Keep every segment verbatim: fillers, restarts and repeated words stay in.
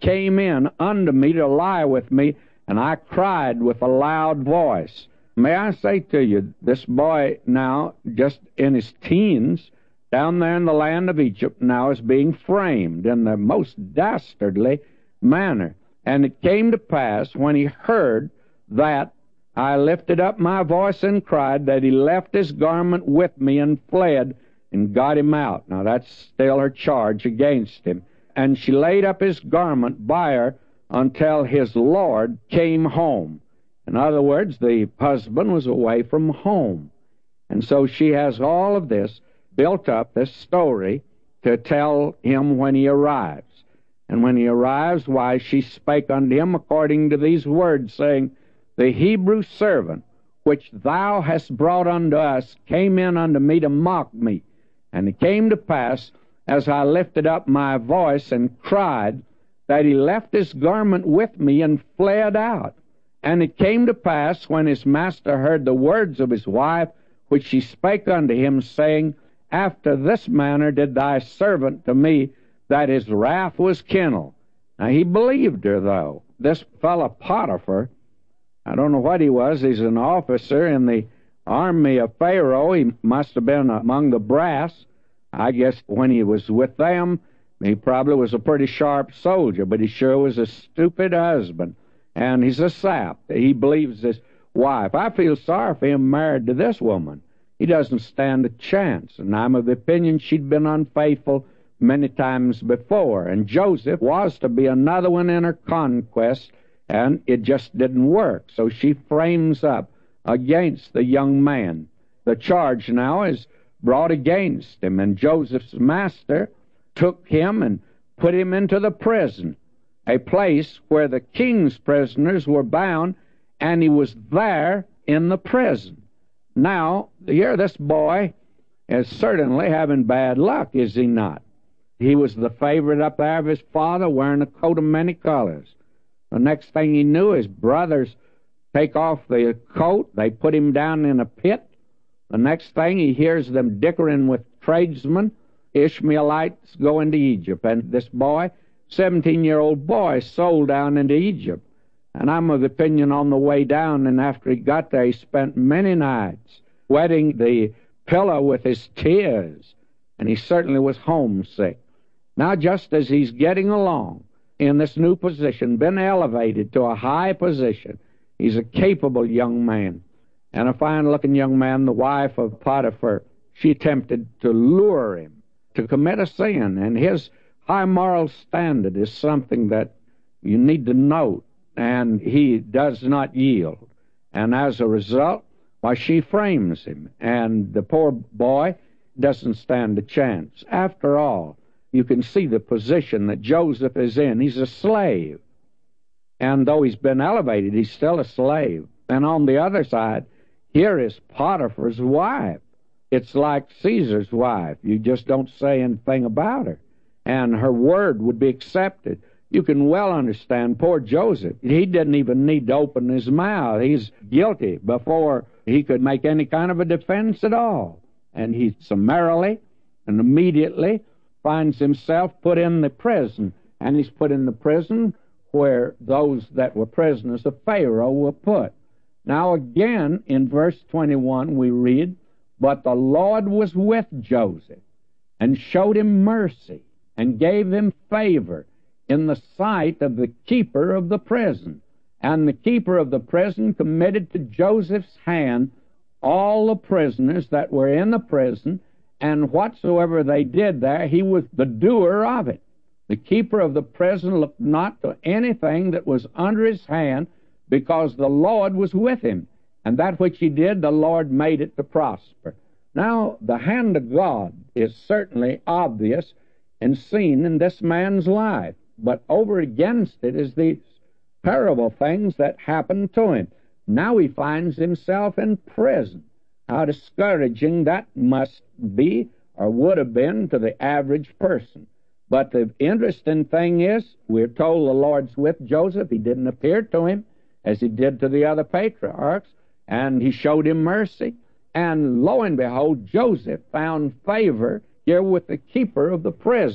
came in unto me to lie with me, and I cried with a loud voice. May I say to you, this boy now, just in his teens, down there in the land of Egypt, now is being framed in the most dastardly manner. And it came to pass, when he heard that, I lifted up my voice and cried, that he left his garment with me and fled and got him out. Now that's still her charge against him. And she laid up his garment by her until his Lord came home. In other words, the husband was away from home. And so she has all of this built up, this story, to tell him when he arrives. And when he arrives, why, she spake unto him according to these words, saying, The Hebrew servant, which thou hast brought unto us, came in unto me to mock me. And it came to pass, as I lifted up my voice and cried, that he left his garment with me and fled out. And it came to pass, when his master heard the words of his wife, which she spake unto him, saying, After this manner did thy servant to me, that his wrath was kindled. Now he believed her, though. This fellow Potiphar, I don't know what he was. He's an officer in the army of Pharaoh. He must have been among the brass. I guess when he was with them, he probably was a pretty sharp soldier, but he sure was a stupid husband. And he's a sap. He believes his wife. I feel sorry for him married to this woman. He doesn't stand a chance. And I'm of the opinion she'd been unfaithful many times before. And Joseph was to be another one in her conquest, and it just didn't work. So she frames up against the young man. The charge now is brought against him, and Joseph's master took him and put him into the prison, a place where the king's prisoners were bound, and he was there in the prison. Now, here this boy is certainly having bad luck, is he not? He was the favorite up there of his father, wearing a coat of many colors. The next thing he knew, his brothers take off the coat, they put him down in a pit. The next thing, he hears them dickering with tradesmen, Ishmaelites going to Egypt. And this boy, seventeen-year-old boy, sold down into Egypt. And I'm of the opinion on the way down, and after he got there, he spent many nights wetting the pillow with his tears. And he certainly was homesick. Now, just as he's getting along in this new position, been elevated to a high position, he's a capable young man. And a fine-looking young man, the wife of Potiphar, she attempted to lure him to commit a sin. And his high moral standard is something that you need to note. And he does not yield. And as a result, why, she frames him. And the poor boy doesn't stand a chance. After all, you can see the position that Joseph is in. He's a slave. And though he's been elevated, he's still a slave. And on the other side, here is Potiphar's wife. It's like Caesar's wife. You just don't say anything about her. And her word would be accepted. You can well understand poor Joseph. He didn't even need to open his mouth. He's guilty before he could make any kind of a defense at all. And he summarily and immediately finds himself put in the prison. And he's put in the prison where those that were prisoners of Pharaoh were put. Now again, in verse twenty-one, we read, But the Lord was with Joseph, and showed him mercy, and gave him favor in the sight of the keeper of the prison. And the keeper of the prison committed to Joseph's hand all the prisoners that were in the prison, and whatsoever they did there, he was the doer of it. The keeper of the prison looked not to anything that was under his hand, because the Lord was with him. And that which he did, the Lord made it to prosper. Now, the hand of God is certainly obvious and seen in this man's life. But over against it is these terrible things that happened to him. Now he finds himself in prison. How discouraging that must be, or would have been, to the average person. But the interesting thing is, we're told the Lord's with Joseph. He didn't appear to him as he did to the other patriarchs, and he showed him mercy. And lo and behold, Joseph found favor here with the keeper of the prison.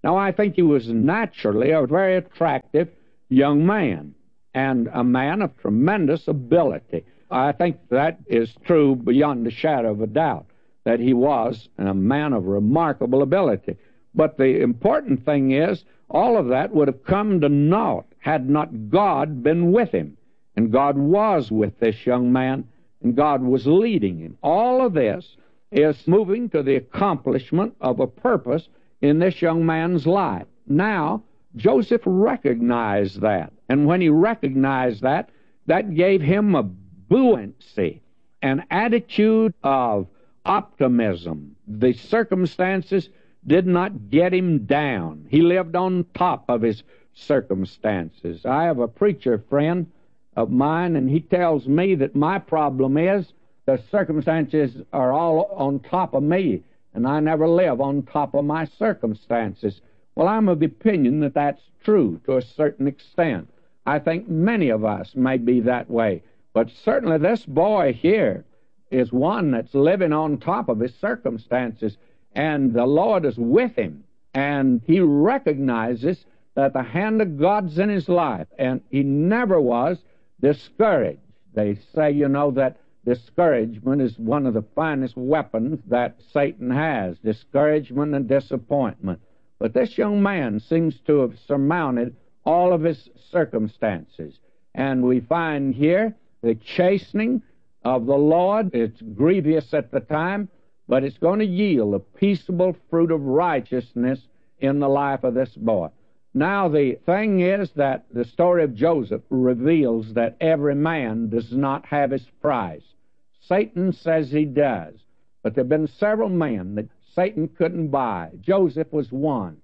Now, I think he was naturally a very attractive young man, and a man of tremendous ability. I think that is true beyond a shadow of a doubt, that he was a man of remarkable ability. But the important thing is, all of that would have come to naught had not God been with him. And God was with this young man, and God was leading him. All of this is moving to the accomplishment of a purpose in this young man's life. Now, Joseph recognized that. And when he recognized that, that gave him a buoyancy, an attitude of optimism. The circumstances did not get him down. He lived on top of his circumstances. I have a preacher friend of mine, and he tells me that my problem is the circumstances are all on top of me, and I never live on top of my circumstances. Well, I'm of the opinion that that's true to a certain extent. I think many of us may be that way, but certainly this boy here is one that's living on top of his circumstances, and the Lord is with him, and he recognizes that the hand of God's in his life, and he never was discouraged. They say, you know, that discouragement is one of the finest weapons that Satan has, discouragement and disappointment. But this young man seems to have surmounted all of his circumstances. And we find here the chastening of the Lord. It's grievous at the time, but it's going to yield a peaceable fruit of righteousness in the life of this boy. Now, the thing is that the story of Joseph reveals that every man does not have his price. Satan says he does, but there have been several men that Satan couldn't buy. Joseph was one.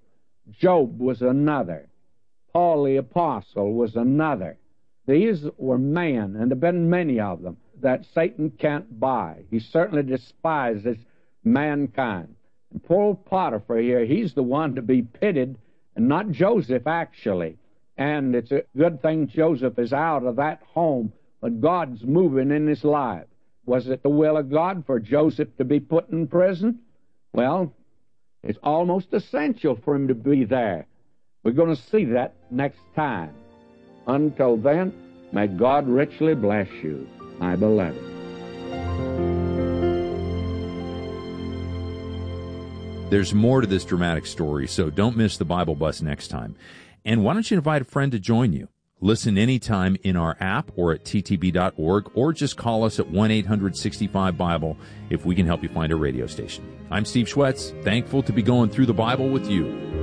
Job was another. Paul the Apostle was another. These were men, and there have been many of them, that Satan can't buy. He certainly despises mankind. And poor old Potiphar here, he's the one to be pitied, and not Joseph, actually. And it's a good thing Joseph is out of that home, but God's moving in his life. Was it the will of God for Joseph to be put in prison? Well, it's almost essential for him to be there. We're going to see that next time. Until then, may God richly bless you, my beloved. There's more to this dramatic story, so don't miss the Bible Bus next time. And why don't you invite a friend to join you? Listen anytime in our app or at t t b dot org, or just call us at one eight hundred sixty-five Bible if we can help you find a radio station. I'm Steve Schwetz, thankful to be going through the Bible with you.